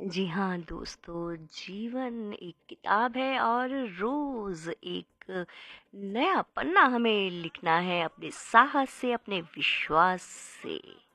जी हाँ दोस्तों, जीवन एक किताब है और रोज एक नया पन्ना हमें लिखना है अपने साहस से, अपने विश्वास से।